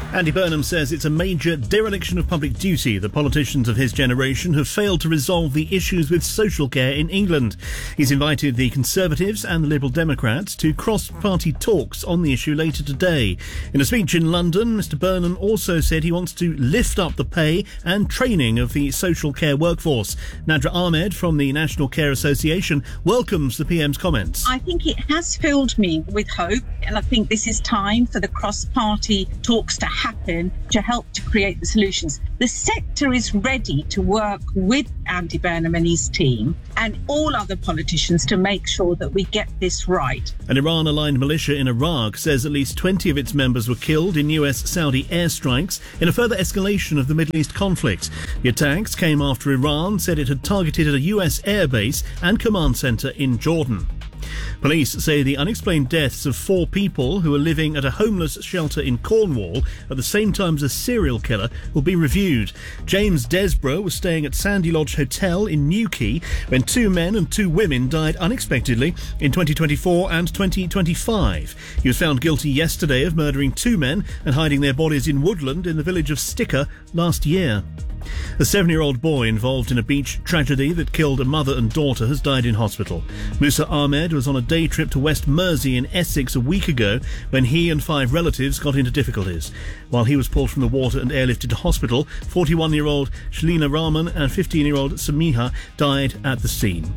Andy Burnham says it's a major dereliction of public duty that politicians of his generation have failed to resolve the issues with social care in England. He's invited the Conservatives and the Liberal Democrats to cross-party talks on the issue later today. In a speech in London, Mr Burnham also said he wants to lift up the pay and training of the social care workforce. Nadra Ahmed from the National Care Association welcomes the PM's comments. I think it has filled me with hope, and I think this is time for the cross-party talks to happen to help to create the solutions. The sector is ready to work with Andy Burnham and his team and all other politicians to make sure that we get this right. An Iran-aligned militia in Iraq says at least 20 of its members were killed in US-Saudi airstrikes in a further escalation of the Middle East conflict. The attacks came after Iran said it had targeted a US airbase and command centre in Jordan. Police say the unexplained deaths of 4 people who were living at a homeless shelter in Cornwall at the same time as a serial killer will be reviewed. James Desborough was staying at Sandy Lodge Hotel in Newquay when 2 men and 2 women died unexpectedly in 2024 and 2025. He was found guilty yesterday of murdering 2 men and hiding their bodies in woodland in the village of Sticker last year. A 7-year-old boy involved in a beach tragedy that killed a mother and daughter has died in hospital. Musa Ahmed was on a day trip to West Mersey in Essex a week ago when he and 5 relatives got into difficulties. While he was pulled from the water and airlifted to hospital, 41-year-old Shalina Rahman and 15-year-old Samiha died at the scene.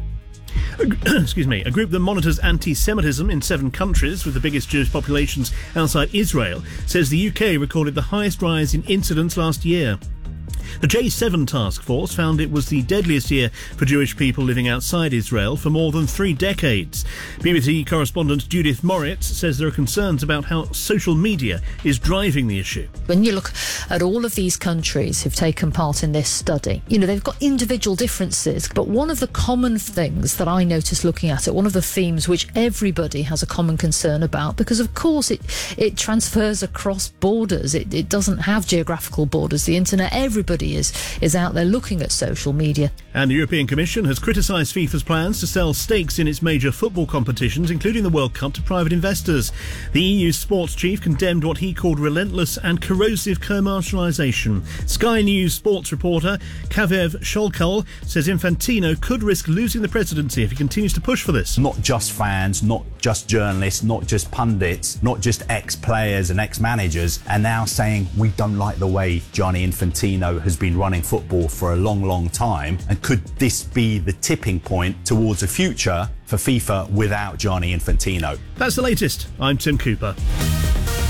A group that monitors anti-Semitism in 7 countries with the biggest Jewish populations outside Israel says the UK recorded the highest rise in incidents last year. The J7 task force found it was the deadliest year for Jewish people living outside Israel for more than 3 decades. BBC correspondent Judith Moritz says there are concerns about how social media is driving the issue. When you look at all of these countries who've taken part in this study, they've got individual differences, but one of the common things that I noticed looking at it, one of the themes which everybody has a common concern about, because of course it transfers across borders, it doesn't have geographical borders, the internet, everybody is out there looking at social media. And the European Commission has criticised FIFA's plans to sell stakes in its major football competitions, including the World Cup, to private investors. The EU's sports chief condemned what he called relentless and corrosive commercialisation. Sky News sports reporter Kavev Sholkal says Infantino could risk losing the presidency if he continues to push for this. Not just fans, not just journalists, not just pundits, not just ex-players and ex-managers are now saying we don't like the way Gianni Infantino has been running football for a long, long time. And could this be the tipping point towards a future for FIFA without Gianni Infantino? That's the latest. I'm Tim Cooper.